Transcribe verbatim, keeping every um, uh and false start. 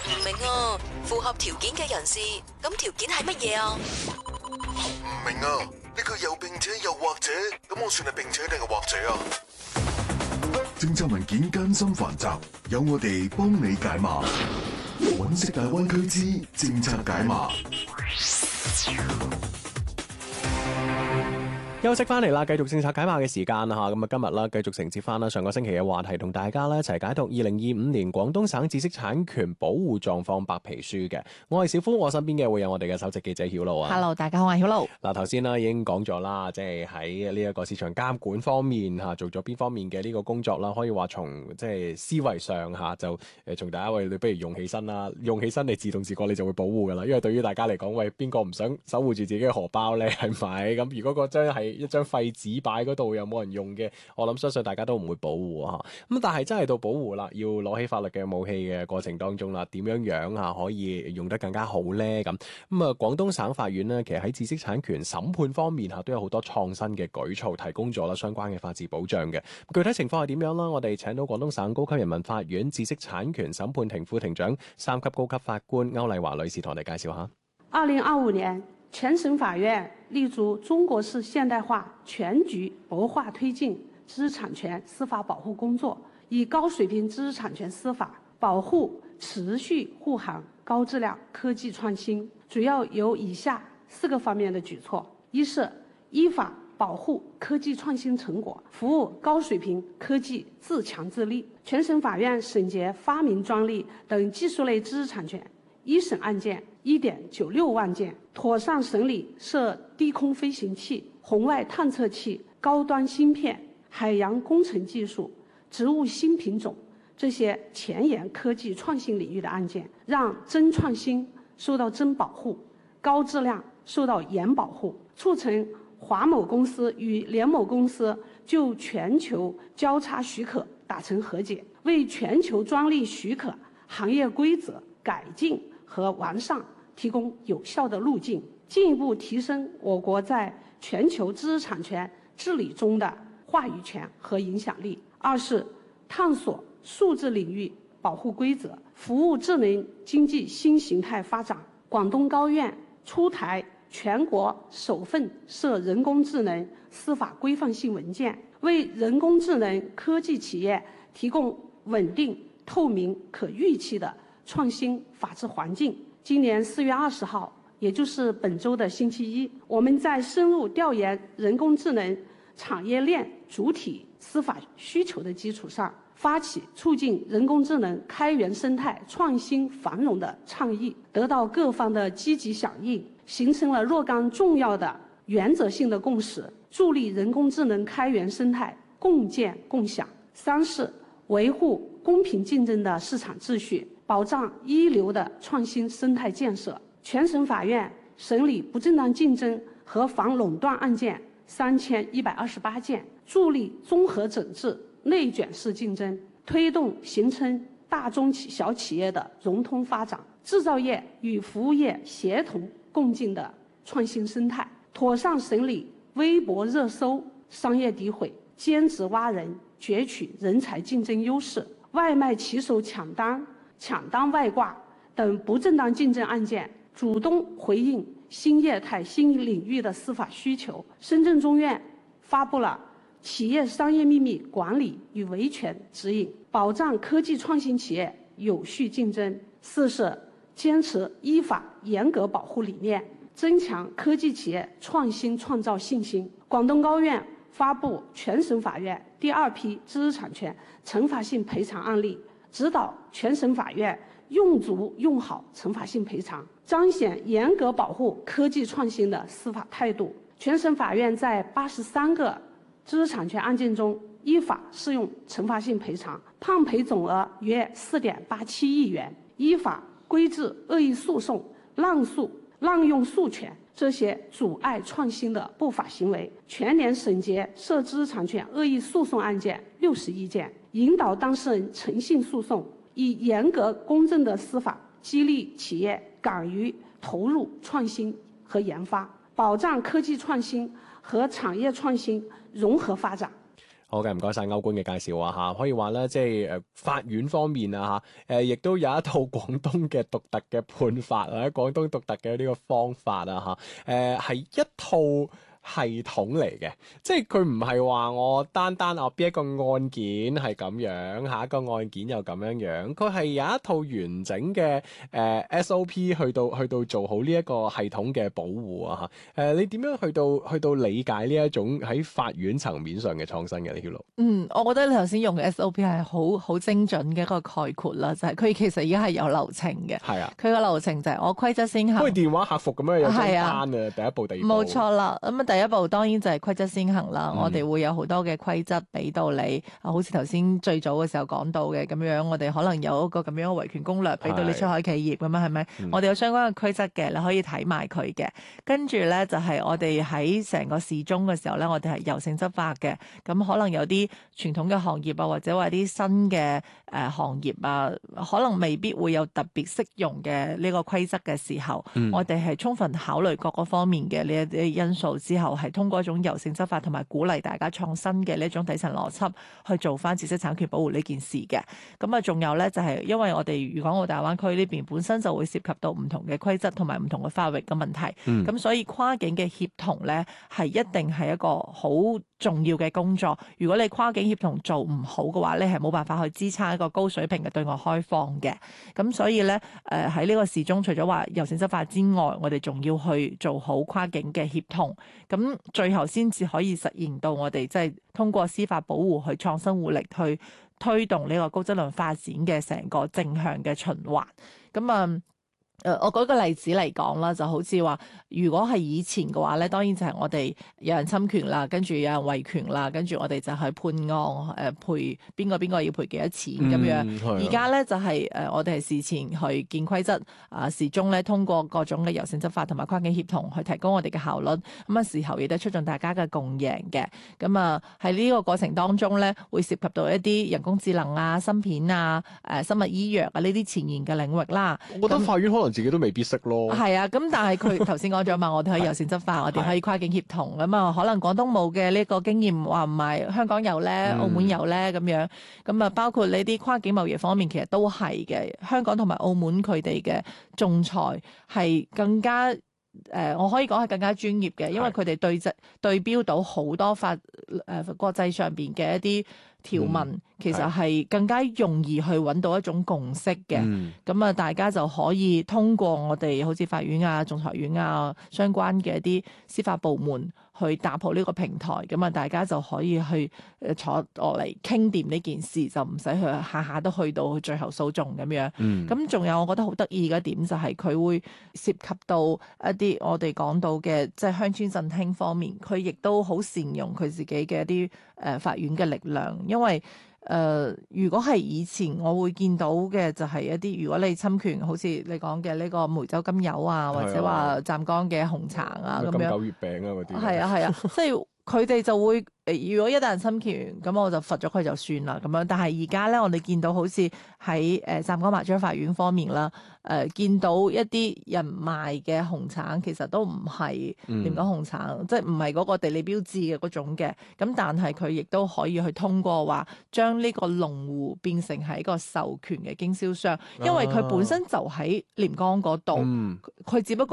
唔明啊，符合條件嘅人士，咁條件係乜嘢啊？ 唔明啊，呢個又並且又或者，咁我算係並且定係或者啊？ 政策文件艱深繁雜，有我哋幫你解碼。揾食大灣區之政策解碼。 休息翻嚟啦，繼續政策解碼嘅時間啦嚇，咁啊今日啦繼續承接翻啦上個星期嘅話題，同大家咧一齊解讀二零二五年廣東省知識產權保護狀況白皮書嘅。我係小夫，我身邊嘅會有我哋嘅首席記者曉露啊。 Hello， 大家好，我係曉露。 嗱頭先啦已經講咗啦，即係喺呢一個市場監管方面嚇做咗邊方面嘅呢個工作啦，可以話從即係思維上嚇就誒從大家喂你不如用起身啦，用起身你自動自覺你就會保護噶啦，因為對於大家嚟講，喂邊個唔想守護住自己嘅荷包咧係咪？咁如果嗰張係一張廢紙擺嗰度又冇人用嘅，我諗相信大家都唔會保護啊。咁但係真係到保護啦，要攞起法律嘅武器嘅過程當中啦，點樣樣啊可以用得更加好咧？咁咁啊，廣東省法院呢，其實喺知識產權審判方面嚇都有好多創新嘅舉措，提供咗啦相關嘅法治保障嘅。具體情況係點樣啦？我哋請到廣東省高級人民法院知識產權審判庭副庭長、三級高級法官歐麗華女士同我哋介紹下。 二零二五年，全省法院立足中國式現代化全局博化推進知識產權司法保護工作，以高水平知識產權司法保護持續護航高質量科技創新，主要有以下四個方面的舉措：一是依法保護科技創新成果，服務高水平科技自強自立。全省法院審結發明專利等技術類知識產權一審案件一點九六萬件，妥善審理涉低空飛行器、紅外探測器、高端芯片、海洋工程技術、植物新品種這些前沿科技創新領域的案件，讓真創新受到真保護，高質量受到嚴保護，促成華某公司與聯某公司就全球交叉許可達成和解，為全球專利許可行業規則改進和完善提供有效的路徑，進一步提升我國在全球知識產權治理中的話語權和影響力。二是探索數字領域保護規則，服務智能經濟新形態發展。廣東高院出台全國首份涉人工智能司法規範性文件，為人工智能科技企業提供穩定、透明、可預期的創新法治環境。今年四月二十號，也就是本周的星期一，我們在深入調研人工智能產業鏈主體司法需求的基礎上，發起促進人工智能開源生態創新繁榮的倡議，得到各方的積極響應，形成了若干重要的原則性的共識，助力人工智能開源生態共建共享。三是維護公平競爭的市場秩序，保障一流的創新生態建設。全省法院審理不正當競爭和反壟斷案件三千一百二十八件，助力綜合整治內捲式競爭，推動形成大中小企業的融通發展，製造業與服務業協同共進的創新生態。妥善審理微博熱搜、商業詆毀、兼職挖人、攫取人才競爭優勢、外賣騎手搶單、搶單外掛等不正當競爭案件，主動回應新業態新領域的司法需求。深圳中院發布了企業商業秘密管理與維權指引，保障科技創新企業有序競爭。四是堅持依法嚴格保護理念，增強科技企業創新創造信心。廣東高院發布全省法院第二批知識產權懲罰性賠償案例，指導全省法院用足用好懲罰性賠償，彰顯嚴格保護科技創新的司法態度。全省法院在八十三個知識產權案件中依法適用懲罰性賠償，判賠總額約四點八七億元，依法規制惡意訴訟、濫訴、濫用訴權這些阻礙創新的不法行為，全年審結涉知識產權惡意訴訟案件六十一件，引導當事人誠信訴訟，以嚴格公正的司法激勵企業敢於投入創新和研發，保障科技創新和產業創新融合發展。 好嘅，唔該晒歐官嘅介紹啊嚇，可以話咧，即係誒法院方面啊嚇，誒亦都有一套廣東嘅獨特嘅判法或者廣東獨特嘅呢個方法啊嚇，誒係一套系統嚟嘅，即係佢唔係話我單單哦邊一個案件係咁樣，下一個案件又咁樣樣，佢係有一套完整嘅誒、呃、S O P 去到去到做好呢一個系統嘅保護啊嚇。誒、呃、你點樣去到去到理解呢一種喺法院層面上嘅創新嘅呢條路？ 嗯，我覺得你頭先用嘅 S O P 係好好精準嘅一個概括啦，就係、是、佢其實而家係有流程嘅。係啊，佢個流程就係我規則先行， 好似電話客服咁樣有張單啊，第一步、第二步。冇錯啦，咁啊第一步當然就係規則先行啦。嗯、我哋會有好多嘅規則俾到你，好似頭先最早嘅時候講到嘅咁樣，我哋可能有一個咁樣嘅維權攻略俾到你出海企業咁樣，係咪？嗯、我哋有相關嘅規則嘅，你可以睇埋佢嘅。跟住咧就係、是、我哋喺成個事中嘅時候咧，我哋係柔性執法嘅。咁可能有啲傳統嘅行業啊，或者話啲新嘅誒、呃、行業啊，可能未必會有特別適用嘅呢個規則嘅時候，嗯、我哋係充分考慮各個方面嘅呢一啲因素之後，係通過一種柔性執法同埋鼓勵大家創新嘅呢一種底層邏輯去做翻知識產權保護呢件事嘅。咁啊，仲有咧就係、是、因為我哋粵港澳大灣區呢邊本身就會涉及到唔同嘅規則同埋唔同嘅法域嘅問題，咁、嗯、所以跨境嘅協同咧係一定係一個好重要嘅工作。如果你跨境協同做唔好嘅話，你係冇辦法去支撐一個高水平嘅對外開放嘅。咁所以咧，誒喺呢個事中，除咗話柔性執法之外，我哋仲要去做好跨境嘅協同，咁最後先至可以實現到我哋即係通過司法保護去創新活力，去推動呢個高質量發展嘅成個正向嘅循環。咁啊。誒，我舉個例子嚟講啦，就好似話，如果係以前嘅話咧，當然就係我哋有人侵權啦，跟住有人維權啦，跟住我哋就去判案，誒賠邊個邊個要賠幾多錢咁樣。而家咧就係、是、誒，我哋係事前去見規則，啊事中咧通過各種嘅柔性執法同埋跨境協同去提高我哋嘅效率。咁啊事後亦都促進大家嘅共贏嘅。咁啊喺呢個過程當中咧，會涉及到一啲人工智能啊、芯片啊、誒生物醫藥啊呢啲前沿嘅領域啦。 我覺得法院可能自己都未必識咯。係啊，咁但係佢頭先講咗嘛，我哋可以柔性執法，我哋可以跨境協同咁啊。可能廣東冇嘅呢個經驗，話唔係香港有咧，澳門有咧咁樣。咁啊，包括你啲跨境貿易方面，其實都係嘅。香港同埋澳門佢哋嘅仲裁係更加誒、呃，我可以講係更加專業嘅，因為佢哋對質對標到好多法誒、呃、國際上邊嘅一啲條文，嗯、其實係更加容易去揾到一種共識嘅。咁啊、嗯，大家就可以通過我哋好似法院啊、仲裁院啊相關嘅一啲司法部門去搭好呢個平台。咁啊，大家就可以去誒坐落嚟傾掂呢件事，就唔使去下下都去到最後訴訟咁樣。咁仲、嗯、有我覺得好得意嘅一點就係佢會涉及到一啲我哋講到嘅，即係鄉村振興方面，佢亦都好善用佢自己嘅一啲誒法院嘅力量。因為誒、呃，如果係以前我會見到嘅就係一啲，如果你侵權，好似你講嘅呢個梅州金柚啊，或者話湛江嘅紅橙啊咁樣，金九月餅啊嗰啲，係啊係啊，即係佢哋就會誒，如果一旦侵權，咁我就罰咗佢就算啦咁樣。但係而家咧，我哋見到好似喺誒湛江麻章法院方面啦，誒、呃、見到一啲人賣嘅紅橙，其實都唔係廉港紅橙，嗯、即係唔係嗰個地理標誌嘅嗰種嘅。咁但係佢亦都可以去通過話，將呢個農戶變成係一個授權嘅經銷商，因為佢本身就喺廉江嗰度，佢、嗯、只不過